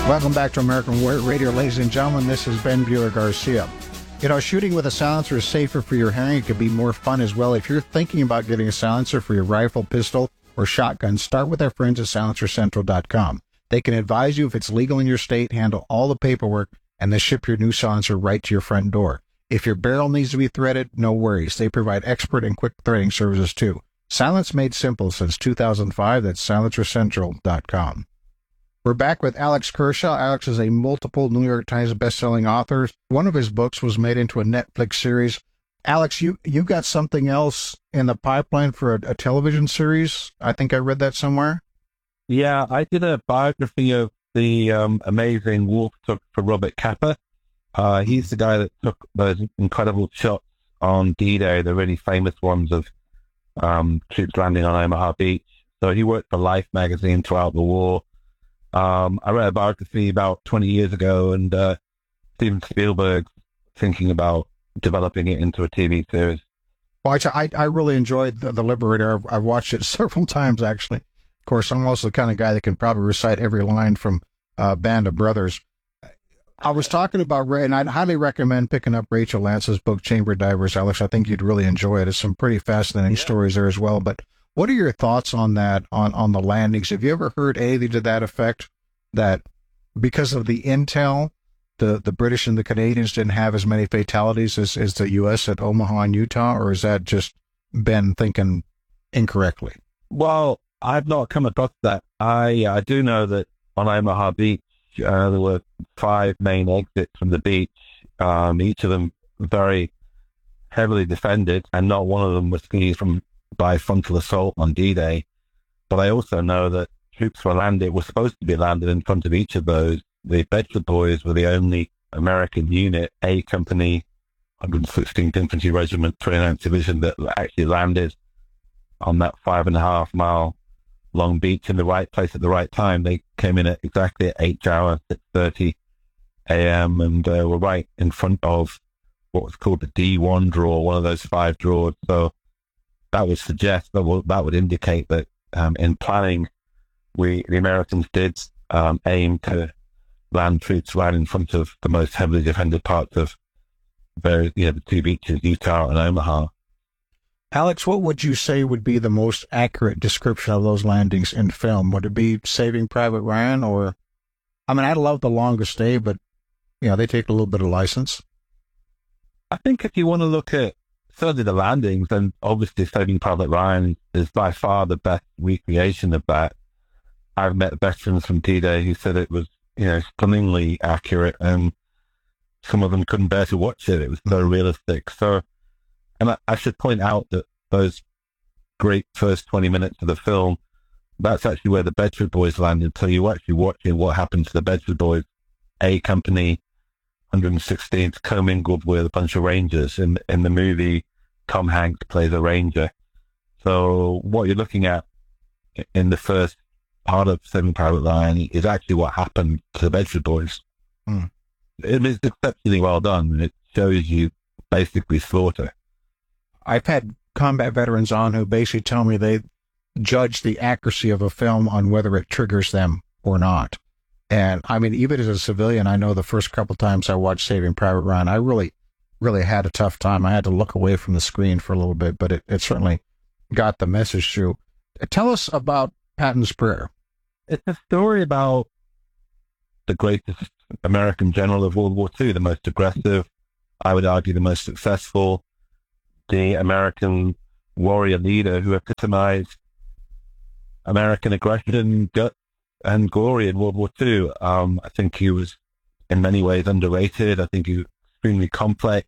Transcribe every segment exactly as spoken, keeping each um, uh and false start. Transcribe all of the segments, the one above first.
Welcome back to American Warrior Radio, ladies and gentlemen. This is Ben Bueller Garcia. You know, shooting with a silencer is safer for your hearing. It can be more fun as well. If you're thinking about getting a silencer for your rifle, pistol, or shotgun, start with our friends at silencer central dot com. They can advise you if it's legal in your state, handle all the paperwork, and they ship your new silencer right to your front door. If your barrel needs to be threaded, no worries. They provide expert and quick threading services too. Silence made simple since two thousand five. That's silencer central dot com. We're back with Alex Kershaw. Alex is a multiple New York Times best-selling author. One of his books was made into a Netflix series. Alex, you you got something else in the pipeline for a, a television series? I think I read that somewhere. Yeah, I did a biography of the um, amazing war photographer for Robert Capa. Uh, he's the guy that took those incredible shots on D-Day, the really famous ones of um, troops landing on Omaha Beach. So he worked for Life magazine throughout the war. Um, I read a biography about twenty years ago, and uh, Steven Spielberg thinking about developing it into a T V series. Well, I, I really enjoyed the, the Liberator. I've, I've watched it several times, actually. Of course, I'm also the kind of guy that can probably recite every line from uh, Band of Brothers. I was talking about Ray, and I'd highly recommend picking up Rachel Lance's book, Chamber Divers, Alex. I think you'd really enjoy it. It's some pretty fascinating yeah. stories there as well. But what are your thoughts on that, on, on the landings? Have you ever heard anything to that effect, that because of the intel, the, the British and the Canadians didn't have as many fatalities as, as the U S at Omaha and Utah, or is that just Ben thinking incorrectly? Well, I've not come across that. I I do know that on Omaha Beach, uh, there were five main exits from the beach, um, each of them very heavily defended, and not one of them was seized from by frontal assault on D-Day. But I also know that troops were landed, were supposed to be landed in front of each of those. The Bedford Boys were the only American unit, A Company, one hundred sixteenth Infantry Regiment, twenty-ninth Division, that actually landed on that five and a half mile long beach in the right place at the right time. They came in at exactly at eight hours, six thirty a.m. and uh, were right in front of what was called the D one draw, one of those five draws. So that would suggest, that would, that would indicate that um, in planning, we, the Americans did um, aim to land troops right in front of the most heavily defended parts of various, you know, the two beaches, Utah and Omaha. Alex, what would you say would be the most accurate description of those landings in film? Would it be Saving Private Ryan, or, I mean, I love The Longest Day, but, you know, they take a little bit of license. I think if you want to look at certainly the landings, then obviously Saving Private Ryan is by far the best recreation of that. I've met veterans from D-Day who said it was, you know, stunningly accurate, and some of them couldn't bear to watch it. It was so realistic. So, and I, I should point out that those great first twenty minutes of the film, that's actually where the Bedford Boys landed. So you're actually watching what happened to the Bedford Boys, A Company, one hundred sixteenth, commingled with a bunch of Rangers. In, in the movie, Tom Hanks plays a Ranger. So what you're looking at in the first part of Saving Private Ryan is actually what happened to the Bedford Boys. Hmm. It is exceptionally well done, and it shows you basically slaughter. I've had combat veterans on who basically tell me they judge the accuracy of a film on whether it triggers them or not. And I mean, even as a civilian, I know the first couple times I watched Saving Private Ryan, I really, really had a tough time. I had to look away from the screen for a little bit, but it, it certainly got the message through. Tell us about Patton's Prayer. It's a story about the greatest American general of World War Two, the most aggressive, I would argue the most successful, the American warrior leader who epitomized American aggression, guts, and glory in World War Two. Um, I think he was in many ways underrated. I think he was extremely complex,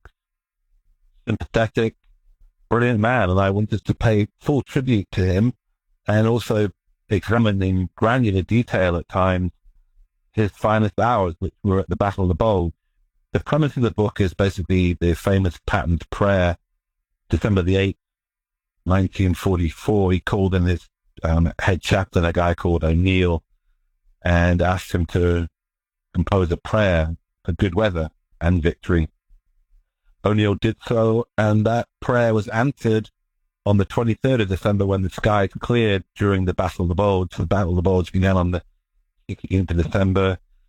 sympathetic, brilliant man, and I wanted to pay full tribute to him, and also examine in granular detail at times his finest hours, which were at the Battle of the Bulge. The premise of the book is basically the famous Patton's Prayer. December the eighth, nineteen forty-four, he called in his um, head chaplain, a guy called O'Neill, and asked him to compose a prayer for good weather and victory. O'Neill did so, and that prayer was answered on the twenty-third of December when the sky cleared during the Battle of the Bulge. So the Battle of the Bulge began on the sixteenth of December.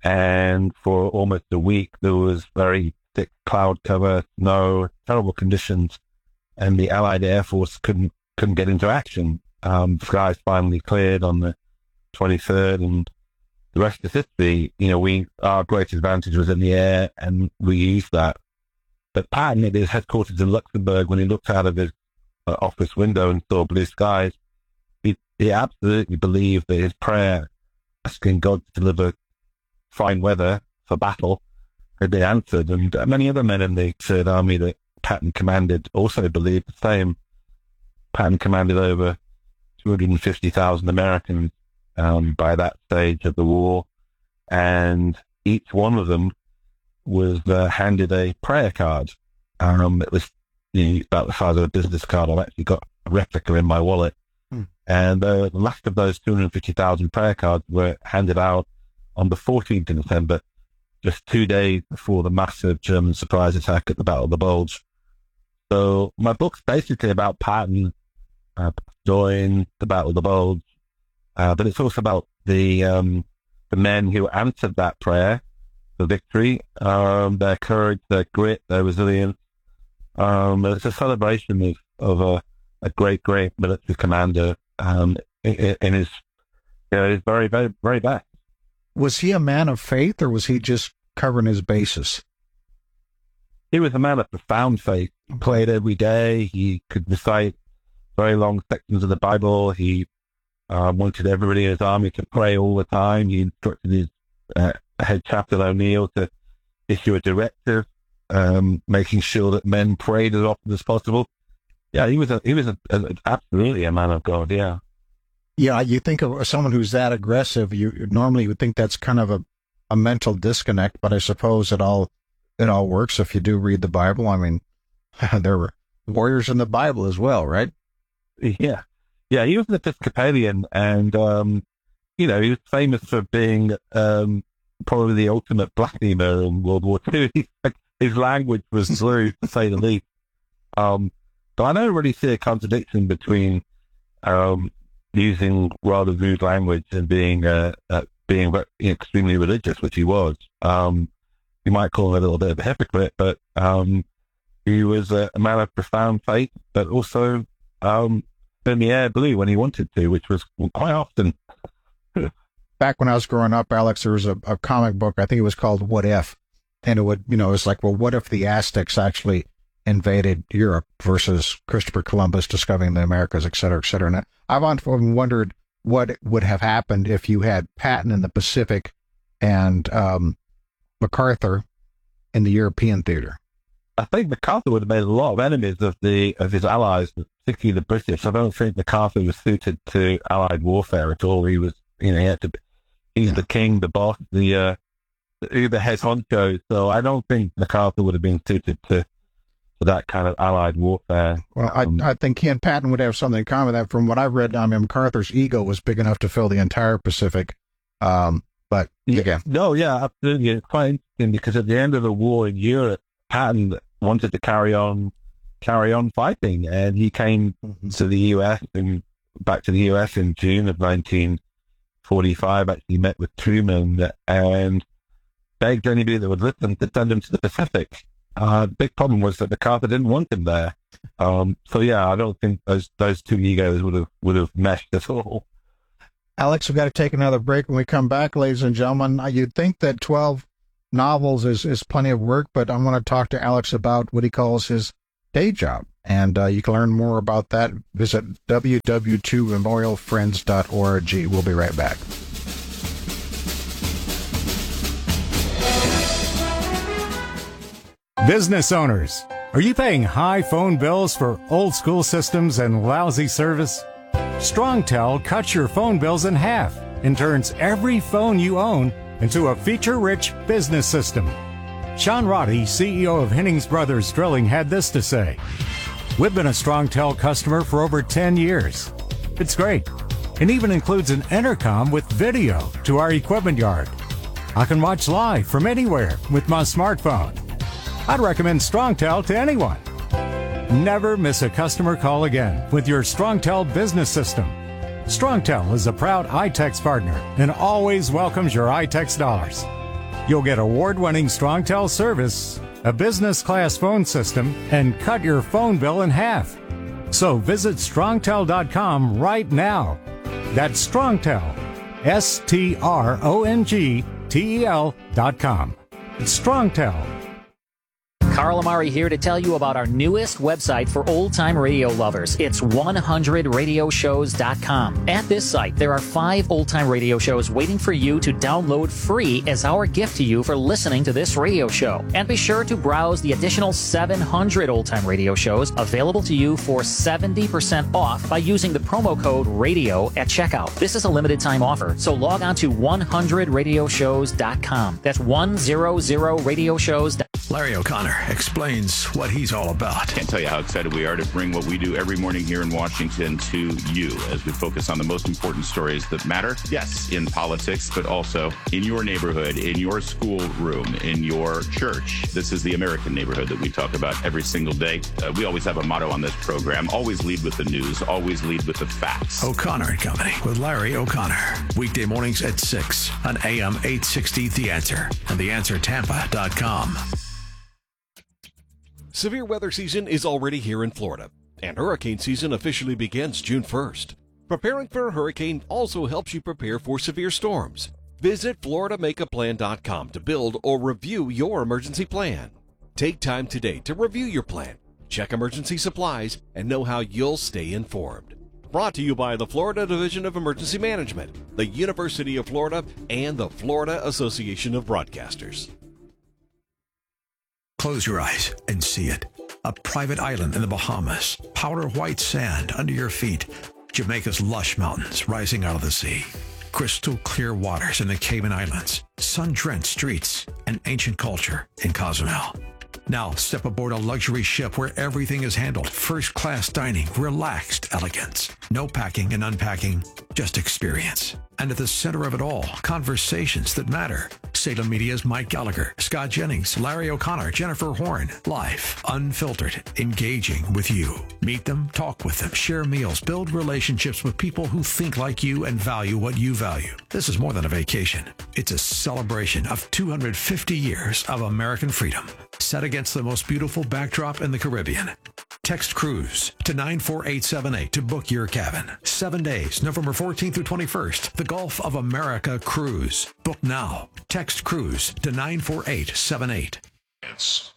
And for almost a week, there was very thick cloud cover, snow, terrible conditions, and the Allied Air Force couldn't couldn't get into action. Um, the skies finally cleared on the twenty-third, and the rest is history. You know, we our great advantage was in the air, and we used that. But Patton, at his headquarters in Luxembourg, when he looked out of his uh, office window and saw blue skies, he, he absolutely believed that his prayer, asking God to deliver fine weather for battle, had been answered. And many other men in the Third Army that Patton commanded also believed the same. Patton commanded over two hundred fifty thousand Americans um, by that stage of the war, and each one of them was uh, handed a prayer card. Um, it was you know, about the size of a business card. I've actually got a replica in my wallet. Hmm. And uh, the last of those two hundred fifty thousand prayer cards were handed out on the fourteenth of December, just two days before the massive German surprise attack at the Battle of the Bulge. So my book's basically about Patton uh, during the Battle of the Bulge, uh, but it's also about the um, the men who answered that prayer for victory, um, their courage, their grit, their resilience. Um, it's a celebration of, of a, a great, great military commander um, in, in his, you know, his very, very, very best. Was he a man of faith, or was he just covering his bases? He was a man of profound faith. He prayed every day. He could recite very long sections of the Bible. He uh, wanted everybody in his army to pray all the time. He instructed his uh, head chaplain O'Neill to issue a directive, um, making sure that men prayed as often as possible. Yeah, he was a, he was a, a, absolutely a man of God. Yeah. Yeah, you think of someone who's that aggressive, you normally would think that's kind of a, a mental disconnect, but I suppose it all it all works if you do read the Bible. I mean, there were warriors in the Bible as well, right? Yeah. Yeah, he was an Episcopalian, and, um, you know, he was famous for being um, probably the ultimate blasphemer in World War Two. His language was slurred, to say the least. Um, but I don't really see a contradiction between um, using rather rude language and being uh, uh, being extremely religious, which he was. Um, you might call him a little bit of a hypocrite, but um, he was a, a man of profound faith, but also um, in the air blue when he wanted to, which was quite often. Back when I was growing up, Alex, there was a, a comic book, I think it was called What If? And it would, you know, it's like, well, what if the Aztecs actually invaded Europe versus Christopher Columbus discovering the Americas, et cetera, et cetera. And I've often wondered what would have happened if you had Patton in the Pacific and um, MacArthur in the European theater. I think MacArthur would have made a lot of enemies of the of his allies, particularly the British. I don't think MacArthur was suited to Allied warfare at all. He was, you know, he had to be, he's yeah. the king, the boss, the uh, the, the head honcho. So I don't think MacArthur would have been suited to for that kind of Allied warfare. Well, um, I I think he and Patton would have something in common. That from what I've read, I mean, MacArthur's ego was big enough to fill the entire Pacific. Um, but yeah, again, no, yeah, absolutely. It's quite interesting because at the end of the war in Europe, Patton wanted to carry on, carry on fighting, and he came mm-hmm. to the U S and back to the U S in June of nineteen forty-five. Actually, met with Truman and begged anybody that would listen to send him to the Pacific. Uh, the big problem was that MacArthur didn't want him there. Um, so yeah, I don't think those those two egos would have would have meshed at all. Alex, we've got to take another break. When we come back, ladies and gentlemen, you'd think that twelve novels is, is plenty of work, but I want to talk to Alex about what he calls his day job. And uh, you can learn more about that. Visit w w w dot memorial friends dot org. We'll be right back. Business owners, are you paying high phone bills for old school systems and lousy service? StrongTel cuts your phone bills in half and turns every phone you own into a feature-rich business system. Sean Roddy, C E O of Hennings Brothers Drilling, had this to say. We've been a StrongTel customer for over ten years. It's great. It even includes an intercom with video to our equipment yard. I can watch live from anywhere with my smartphone. I'd recommend StrongTel to anyone. Never miss a customer call again with your StrongTel business system. StrongTel is a proud iTex partner and always welcomes your iTex dollars. You'll get award-winning StrongTel service, a business-class phone system, and cut your phone bill in half. So visit strongtel dot com right now. That's StrongTel, S T R O N G T E L dot com. It's StrongTel. Carl Amari here to tell you about our newest website for old-time radio lovers. It's one hundred radio shows dot com. At this site, there are five old-time radio shows waiting for you to download free as our gift to you for listening to this radio show. And be sure to browse the additional seven hundred old-time radio shows available to you for seventy percent off by using the promo code RADIO at checkout. This is a limited-time offer, so log on to one hundred radio shows dot com. That's one hundred radio shows dot com. Larry O'Connor explains what he's all about. Can't tell you how excited we are to bring what we do every morning here in Washington to you as we focus on the most important stories that matter. Yes, in politics, but also in your neighborhood, in your school room, in your church. This is the American neighborhood that we talk about every single day. Uh, we always have a motto on this program: always lead with the news, always lead with the facts. O'Connor and Company with Larry O'Connor. Weekday mornings at six on A M eight sixty The Answer and the answer tampa dot com. Severe weather season is already here in Florida, and hurricane season officially begins June first. Preparing for a hurricane also helps you prepare for severe storms. Visit Florida Make A Plan dot com to build or review your emergency plan. Take time today to review your plan, check emergency supplies, and know how you'll stay informed. Brought to you by the Florida Division of Emergency Management, the University of Florida, and the Florida Association of Broadcasters. Close your eyes and see it. A private island in the Bahamas, powder white sand under your feet, Jamaica's lush mountains rising out of the sea, crystal clear waters in the Cayman Islands, sun-drenched streets, and ancient culture in Cozumel. Now step aboard a luxury ship where everything is handled, first-class dining, relaxed elegance. No packing and unpacking, just experience. And at the center of it all, conversations that matter. Salem Media's Mike Gallagher, Scott Jennings, Larry O'Connor, Jennifer Horn. Live, unfiltered, engaging with you. Meet them, talk with them, share meals, build relationships with people who think like you and value what you value. This is more than a vacation. It's a celebration of two hundred fifty years of American freedom, set against the most beautiful backdrop in the Caribbean. Text Cruise to nine four eight seven eight to book your cabin. Seven days, November fourteenth through twenty-first. The Gulf of America Cruise. Book now. Text Cruise to nine four eight seven eight. It's